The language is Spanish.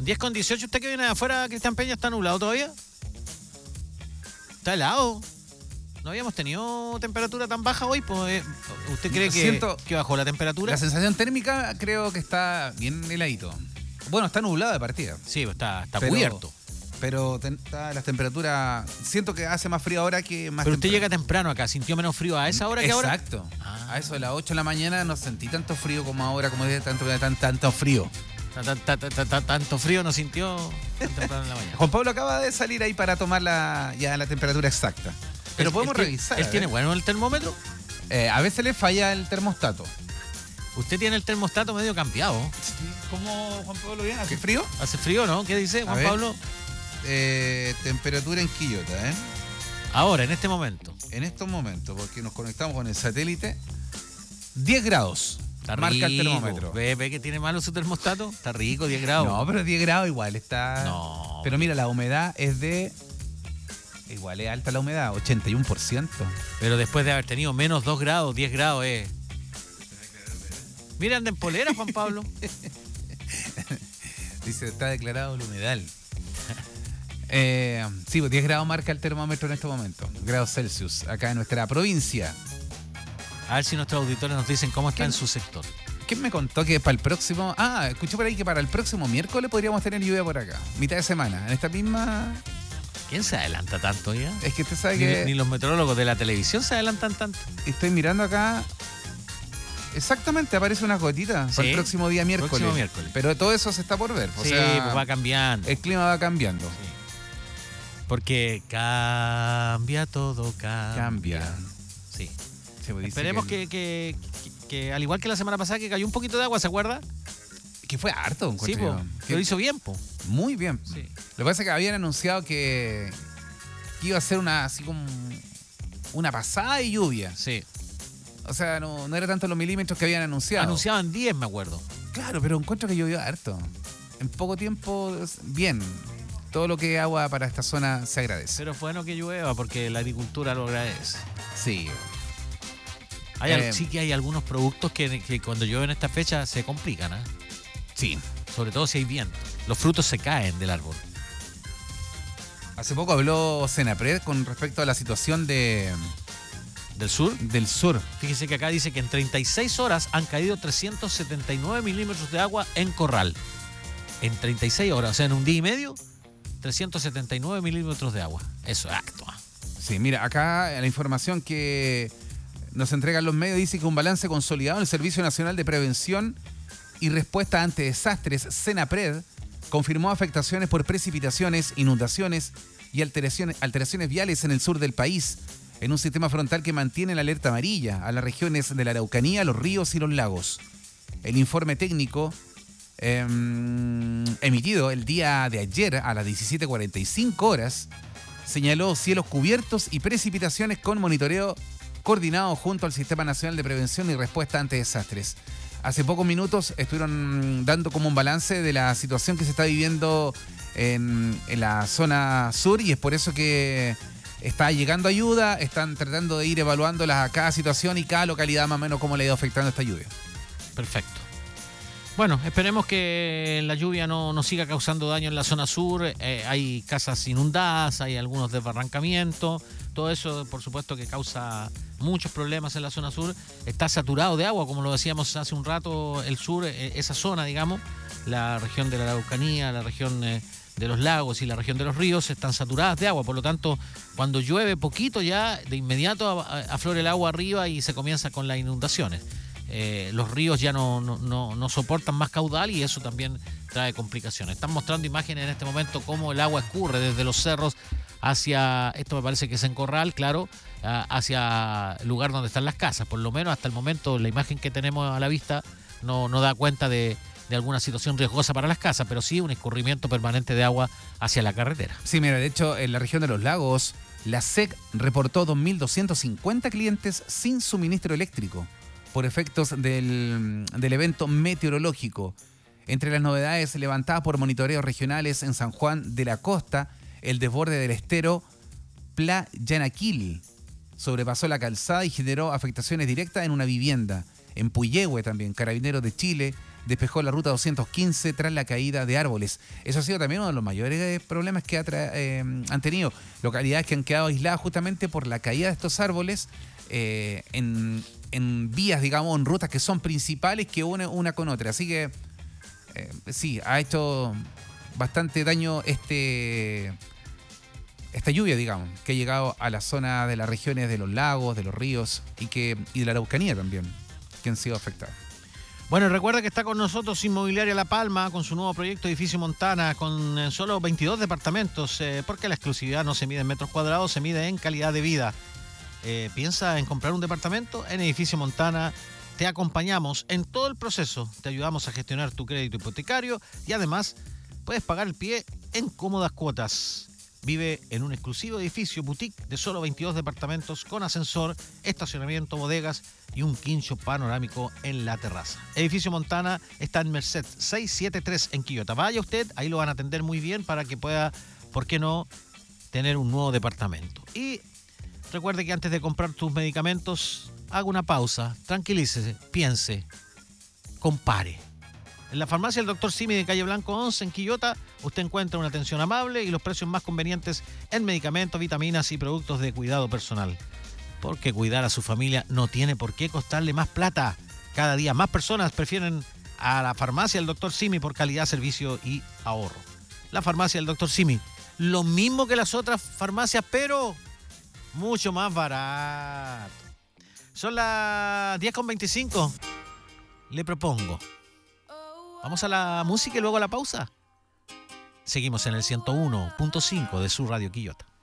10:18. ¿Usted que viene de afuera, Cristian Peña, está nublado todavía? Está helado. No habíamos tenido temperatura tan baja hoy. Pues, ¿usted cree que bajó la temperatura? La sensación térmica creo que está bien heladito. Bueno, está nublado de partida. Sí, está cubierto. Pero las temperaturas... Siento que hace más frío ahora que más Pero usted temprano. llega temprano acá. ¿Sintió menos frío a esa hora que ahora? Exacto. A eso de las 8 de la mañana no sentí tanto frío como ahora, como dije, tanto frío. Tanto frío no sintió tan temprano en la mañana. Juan Pablo acaba de salir ahí para tomar la temperatura exacta. Pero podemos revisar. ¿Él tiene bueno el termómetro? A veces le falla el termostato. Usted tiene el termostato medio cambiado. Sí. ¿Cómo, Juan Pablo, bien? ¿Hace frío? ¿Hace frío, no? ¿Qué dice, Juan Pablo? Temperatura en Quillota, ¿eh? Ahora, en este momento. En estos momentos, porque nos conectamos con el satélite, 10 grados. Está marca rico. el termómetro. ¿Ve que tiene malo su termostato? Está rico, 10 grados. No, pero 10 grados igual está... No. Pero mira, la humedad es de... Igual es alta la humedad, 81%. Pero después de haber tenido menos 2 grados, 10 grados es... Mira, anda en polera, Juan Pablo. Dice, está declarado el humedal. Sí, pues 10 grados marca el termómetro en este momento. Grados Celsius, acá en nuestra provincia. A ver si nuestros auditores nos dicen cómo está en su sector. ¿Quién me contó que para el próximo... escuché por ahí que para el próximo miércoles podríamos tener lluvia por acá. Mitad de semana, en esta misma... ¿Quién se adelanta tanto ya? Es que usted sabe que... Ni los meteorólogos de la televisión se adelantan tanto. Estoy mirando acá... Exactamente, aparece una gotita para el próximo día miércoles. Próximo miércoles. Pero todo eso se está por ver. Sí, pues va cambiando. El clima va cambiando. Sí. Porque cambia todo, cambia. Sí. Pues esperemos que al igual que la semana pasada que cayó un poquito de agua, ¿se acuerda? Que fue harto. Sí, po. Lo hizo bien, po. Muy bien. Sí. Lo que pasa es que habían anunciado que iba a ser así como una pasada de lluvia. Sí. O sea, no era tanto los milímetros que habían anunciado. Anunciaban 10, me acuerdo. Claro, pero encuentro que llovió harto. En poco tiempo, bien. Todo lo que es agua para esta zona se agradece. Pero es bueno que llueva porque la agricultura lo agradece. Sí. Sí que hay algunos productos que cuando llueve en esta fecha se complican, ¿eh? Sí. Sobre todo si hay viento. Los frutos se caen del árbol. Hace poco habló Senapred con respecto a la situación ¿Del sur? Del sur. Fíjese que acá dice que en 36 horas han caído 379 milímetros de agua en Corral. En 36 horas, o sea, en un día y medio, 379 milímetros de agua. Eso es acto. Sí, mira, acá la información que nos entregan los medios dice que un balance consolidado en el Servicio Nacional de Prevención y Respuesta ante Desastres, Senapred, confirmó afectaciones por precipitaciones, inundaciones y alteraciones viales en el sur del país, en un sistema frontal que mantiene la alerta amarilla a las regiones de la Araucanía, los ríos y los lagos. El informe técnico emitido el día de ayer a las 17:45 horas señaló cielos cubiertos y precipitaciones con monitoreo coordinado junto al Sistema Nacional de Prevención y Respuesta ante Desastres. Hace pocos minutos estuvieron dando como un balance de la situación que se está viviendo en la zona sur y es por eso que está llegando ayuda, están tratando de ir evaluando cada situación y cada localidad más o menos cómo le ha ido afectando esta lluvia. Perfecto. Bueno, esperemos que la lluvia no siga causando daño en la zona sur. Hay casas inundadas, hay algunos desbarrancamientos. Todo eso, por supuesto, que causa muchos problemas en la zona sur. Está saturado de agua, como lo decíamos hace un rato, el sur, esa zona, digamos, la región de la Araucanía, la región de los lagos y la región de los ríos están saturadas de agua. Por lo tanto, cuando llueve poquito ya, de inmediato aflora el agua arriba y se comienza con las inundaciones. Los ríos ya no soportan más caudal y eso también trae complicaciones. Están mostrando imágenes en este momento cómo el agua escurre desde los cerros hacia, esto me parece que es en Corral, claro, hacia el lugar donde están las casas. Por lo menos hasta el momento la imagen que tenemos a la vista no da cuenta de alguna situación riesgosa para las casas, pero sí un escurrimiento permanente de agua hacia la carretera. Sí, mira, de hecho, en la región de los lagos, la SEC reportó 2.250 clientes sin suministro eléctrico por efectos del evento meteorológico. Entre las novedades levantadas por monitoreos regionales en San Juan de la Costa, el desborde del estero Playanaquil sobrepasó la calzada y generó afectaciones directas en una vivienda. En Puyehue también, Carabineros de Chile despejó la ruta 215 tras la caída de árboles. Eso ha sido también uno de los mayores problemas que han tenido localidades que han quedado aisladas justamente por la caída de estos árboles en vías, digamos, en rutas que son principales que une una con otra. Así que sí, ha hecho bastante daño esta lluvia, digamos, que ha llegado a la zona de las regiones de los lagos, de los ríos y de la Araucanía también, que han sido afectados. Bueno, recuerda que está con nosotros Inmobiliaria La Palma con su nuevo proyecto Edificio Montana con solo 22 departamentos, porque la exclusividad no se mide en metros cuadrados, se mide en calidad de vida. ¿Piensa en comprar un departamento? En Edificio Montana te acompañamos en todo el proceso, te ayudamos a gestionar tu crédito hipotecario y además puedes pagar el pie en cómodas cuotas. Vive en un exclusivo edificio boutique de solo 22 departamentos con ascensor, estacionamiento, bodegas y un quincho panorámico en la terraza. Edificio Montana está en Merced 673 en Quillota. Vaya usted, ahí lo van a atender muy bien para que pueda, ¿por qué no?, tener un nuevo departamento. Y recuerde que antes de comprar tus medicamentos, haga una pausa, tranquilícese, piense, compare. En la farmacia del Dr. Simi de Calle Blanco 11 en Quillota, usted encuentra una atención amable y los precios más convenientes en medicamentos, vitaminas y productos de cuidado personal. Porque cuidar a su familia no tiene por qué costarle más plata. Cada día más personas prefieren a la farmacia del Dr. Simi por calidad, servicio y ahorro. La farmacia del Dr. Simi, lo mismo que las otras farmacias, pero mucho más barato. Son las 10:25. Le propongo. Vamos a la música y luego a la pausa. Seguimos en el 101.5 de su Radio Quillota.